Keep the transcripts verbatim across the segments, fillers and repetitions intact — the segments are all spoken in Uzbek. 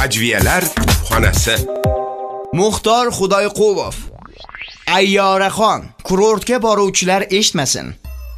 Ajviyalar xonasi. Muxtor Xudoyqulov. Ayyoraxon, kurortga boruvchilar eshitmasin.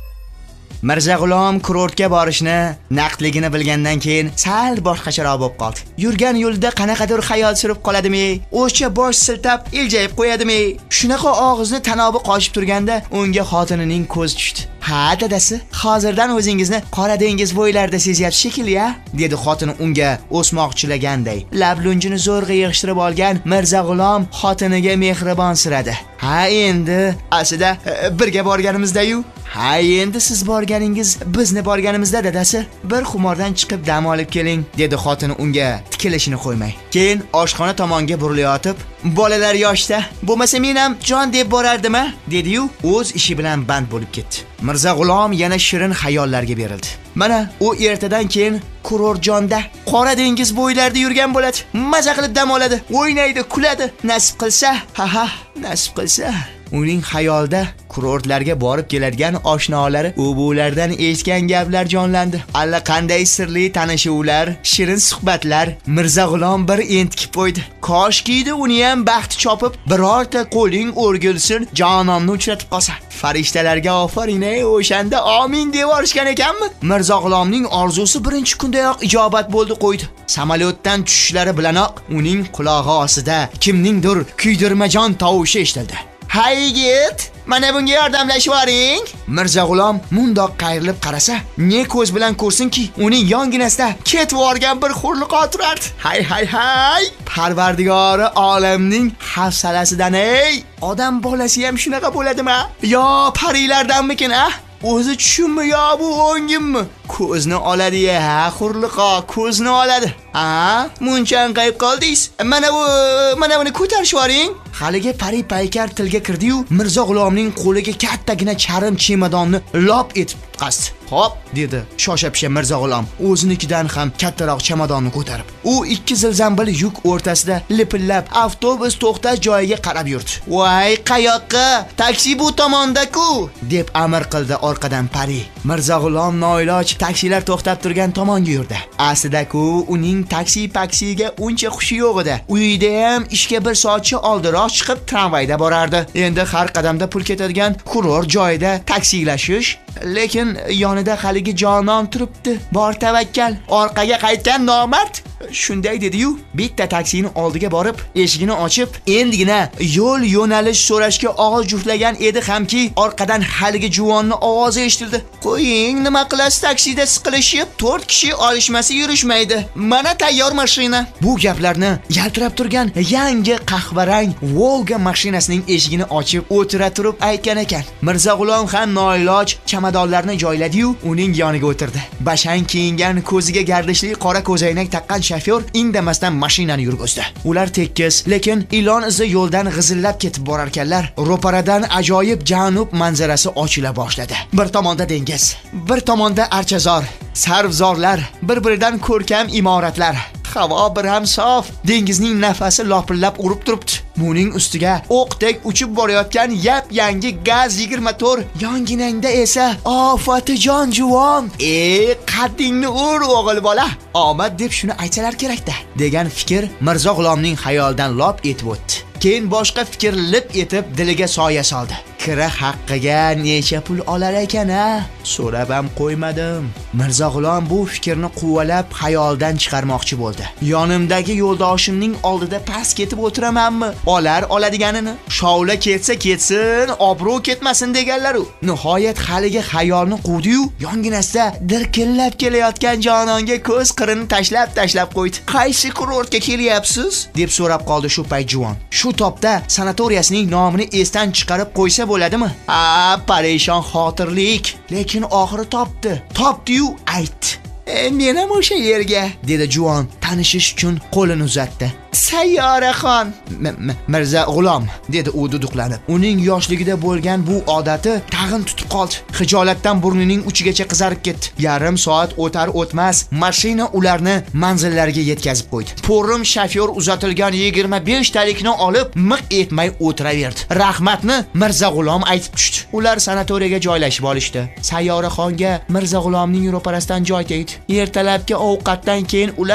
Mirzag'ulom kurortga borishni naqdligini bilgandan keyin sal boshqacharoq bo'lib qoldi. Yurgan yo'lda qanaqadir xayol surib qoladimi? O'sha bosh siltab, iljayib qo'yadimi? Shunaqa og'izni tanobi qochib turganda unga xotinining ko'zi tushdi. "Ha, dadasi, hozirdan o'zingizni Qora dengiz bo'ylarida sezyapsiz shekilli-a?" dedi xotini unga o'smoqchilaganday. Lab lunjini zo'rg'a yig'ishtirib olgan Mirzag'ulom xotiniga mehribon siradi. "Ha, endi aslida birga borganimizda-yu. Ha, endi siz borganingiz, bizni borganimizda dadasi. Bir xumordan chiqib dam olib keling", dedi xotini unga tikilishini qo'ymay. Keyin oshxona tomonga burilayotib, "Bolalar yoshda, bo'lmasa men ham jon deb borardim-a", dedi-yu, o'z ishi bilan band bo'lib ketdi. Mirzag'ulom yana shirin xayollarga berildi. Mana u ertadan keyin kurortjonda Qora dengiz bo'ylarida yurgan bo'ladi. Maza qilib dam oladi, o'ynaydi, kuladi. Nasib qilsa, ha ha, nasib qilsa. Uning xayolda kurortlarga borib keladigan oshnolari u bulardan eshitgan gaplar jonlandi. Alla qanday sirli tanishuvlar, shirin suhbatlar. Mirzag'ulom bir entikib qo'ydi. Koshkiydi uni ham baxti chopib, birorta qo'ling o'rgilsin, jonomni uchratib qolsa. Farishtalarga ofarin, ey, o'shanda amin deb yorishgan ekanmi? Mirzag'ulomning orzusi birinchi kundayoq ijobat bo'ldi qo'ydi. Samolyotdan tushishlari bilanoq uning qulog'i ostida kimningdir kuydirmajon tovushi eshitildi. "Hay yigit, mana bunga yordamlashib yuboring." Mirzag'ulom mundoq qayrilib qarasa, ne ko'z bilan ko'rsinki, uning yonginasida ketib yorgan bir hurliqo turardi. Hay hay hay! Parvardigori olamning hafsalasidan, ey! Odam bolasi ham shunaqa bo'ladimi? Yo parilardanmikin, a? O'zi tushunmi yo bu o'ngimmi? Ko'zni oladi-ya, ha, hurliqo, ko'zni oladi. Ha, munchang qayib qoldingiz. Mana bu, mana buni ko'tarib yuboring. Haliga pari paykar tilga kirdi-yu, Mirzag'ulomning qo'liga kattagina charim chemadonni lop etib qasdi. "Hop", dedi shosha-pisha Mirzag'ulom, o'zinikidan ham kattaroq chamadonni ko'tarib. U ikki zilzambil yuk o'rtasida lipillab avtobus to'xtash joyiga qarab yurdi. "Voy, qayoqqa? Taksi bu tomonda-ku", deb amr qildi orqadan pari. Mirzag'ulom noiloj taksilar to'xtab turgan tomonga yurdi. Aslida-ku uning taksi paksiga uncha xushi yo'q edi. Uyida ham ishga bir soatcha oldinroq chiqib tramvayda borardi. Endi har qadamda pul ketadigan kurort joyida taksilashish, lekin yonida haligi jonon turibdi. Bor tavakkal, orqaga qaytgan nomard. Shunday dedi-yu, bitta taksini oldiga borib, eshigini ochib, endigina yo'l yo'nalish so'rashga og'iz juftlagan edi hamki, orqadan haligi juvonning ovozi eshitildi. "Qo'ying, nima qilasiz, taksida siqilishib, to'rt kishi olishmasi yurishmaydi. Mana tayyor mashina." Bu gaplarni yaltirab turgan yangi qahvarang Volga mashinasining eshigini ochib o'tira turib aytgan ekan. Mirzag'ulom ham noiloj chamadonlarni joyladi-yu, uning yoniga o'tirdi. Bashang kiyingan, ko'ziga gardishli qora ko'zoynak taqqan shofyor indamasdan mashinani yurgizdi. Ular tekis, lekin ilon izi yo'ldan g'izillab ketib borarkanlar, ro'paradan ajoyib janub manzarasi ochila boshladi. Bir tomonda dengiz, bir tomonda archazor, sarvzorlar, bir-biridan ko'rkam imoratlar. Havo bir ham sof, dengizning nafasi lopillab urib turibdi. Buning ustiga o'qdek uchib borayotgan yap yangi gaz yigirma to'rt, yonginangda esa ofatijon juvon. "Ey, qaddingni ur o'g'il bola. Omad deb shuni aytsalar kerak-da", degan fikr Mirzag'ulomning xayolidan lop etib o'tdi. Keyin boshqa fikr lip etib diliga soya soldi. "Kira haqqiga necha pul olar ekan-a?" so'rab ham qo'ymadim. Mirzag'ulom bu fikrni quvvalab xayoldan chiqarmoqchi bo'ldi. "Yonimdagi yo'ldoshimning oldida past ketib o'tiramanmi? Olar oladiganini. Shovla ketsa ketsin, obro' ketmasin deganlar-u." Nihoyat haligi xayolni quvdi-yu, yonginasida dirkillab kelayotgan jononga ko'z qirini tashlab tashlab qo'ydi. "Qaysi kurortga kelyapsiz?" deb so'rab qoldi shu payt juvon. Shu topda sanatoriyasining nomini esdan chiqarib qo'ysa bo'ladimi? "Ha, parishon xotirlik, lekin oxiri topdi. Topdi-yu, aytdi. E, men ham o'sha yerga", dedi juvon tanishish uchun qo'lini uzatdi. "Sayyoraxon, Mirzag'ulom", dedi u duduqlanib. Uning yoshligida bo'lgan bu odati tag'in tutib qoldi. Xijolatdan burnining uchigacha qizarib ketdi. Yarim soat o'tar o'tmas mashina ularni manzillariga yetkazib qo'ydi. Po'rim shofyor uzatilgan yigirma besh talikni olib miq etmay o'tiraverdi. Rahmatni Mirzag'ulom aytib tushdi. Ular sanatoriyaga joylashib olishdi. Sayyoraxonga Mirzag'ulomning ro'parasidan joy tegdi. Ertalabki ovqatdan keyin ular sanatoriyaga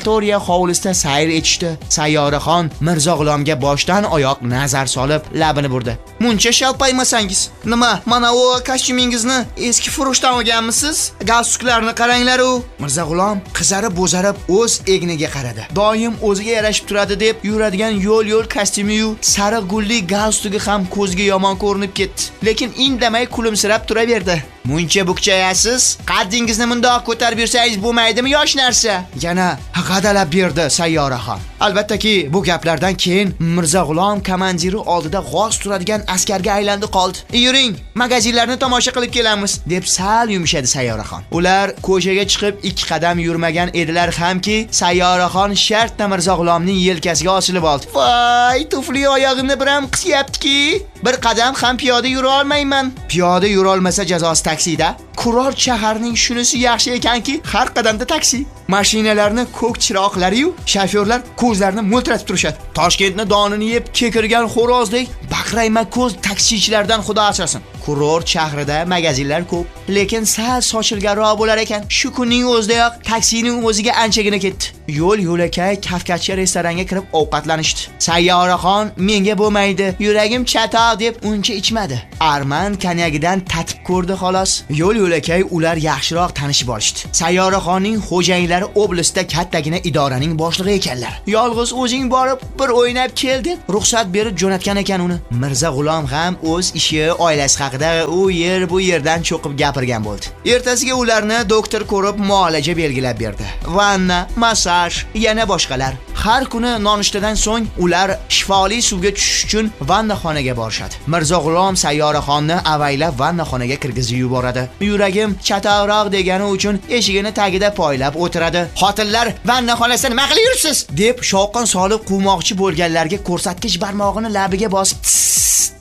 laboratoriya hovlisida sayr etishdi. Sayyoraxon Mirzo G'ulomga boshdan oyoq nazar solib labini burdi. "Muncha shalpaymasangiz, nima, mana u kostyumingizni eski furushdan olganmisiz? Galstuklarni qaranglar u." Mirzo G'ulom qizarib bo'zarib o'z egniga qaradi. Doim o'ziga yarashib turadi deb yuradigan yo'l-yo'l kostyumi-yu sariq gulli galstugi ham ko'zga yomon ko'rinib ketdi. Lekin indamay kulimsirab turaverdi. "Muncha bukchayasiz, qaddingizni mundoq ko'tarib yursangiz bo'lmaydimi yosh narsa?" Yana g'adalab berdi Sayyoraxon. Albattaki, bu gaplardan keyin Mirzo G'ulom komandiri oldida g'oz turadigan askarga aylandi qoldi. "Yuring, magazinlarni tomosha qilib kelamiz", deb sal yumshadi Sayyoraxon. Ular ko'chaga chiqib ikki qadam yurmagan edilar hamki, Sayyoraxon shartta Mirzo G'ulomning yelkasiga osilib oldi. "Voy, tufli oyog'imni biram qisyaptiki, bir qadam ham piyoda yura olmayman." Piyoda yura olmasa jazosi taksida. Kurort shaharning shunisi yaxshi ekanki, har qadamda taksi. Mashinalarni ko'k chiroqlari-yu shofyorlar ko'zlarini mo'ltiratib turishadi. Toshkentni donini yeb kekirgan xo'rozdek baqrayma ko'z taksichilardan xudo asrasin. Kurort shahrida magazinlar ko'p, lekin sal sochilganroq bo'lar ekan. Shu kunning o'zidayoq taksining o'ziga anchagina ketdi. Yo'l yo'lakay kafkatcha restoranga kirib ovqatlanishdi. Sayyoraxon menga bo'lmaydi, yuragim chatoq deb uncha ichmadi. Arman konyagidan tatib ko'rdi xolos. Yo'l yo'lakay ular yaxshiroq tanishib olishdi. Sayyoraxonning xo'jayinlari oblastda kattagina idoraning boshlig'i ekanlar. Yolg'iz o'zing borib bir o'ynab kel deb ruxsat berib jo'natgan ekan uni. Mirzo G'ulom ham o'z ishi, oilasi haqida u yer bu yerdan cho'qib gapirgan bo'ldi. Ertasiga ularni doktor ko'rib muolaja belgilab berdi. Vanna, massaj, yana boshqalar. Har kuni nonushtadan so'ng ular shifoli suvga tushish uchun vannaxonaga borishadi. Mirzo G'ulom Sayyoraxonni avaylab vannaxonaga kirgizib yuboradi. Yuragim chatoqroq degani uchun eshigini tagida poylab o'tiradi. "Xotinlar vannaxonasida nima qilib yuribsiz?" deb shovqin solib quvmoqchi bo'lganlarga ko'rsatkich barmog'ini labiga bosib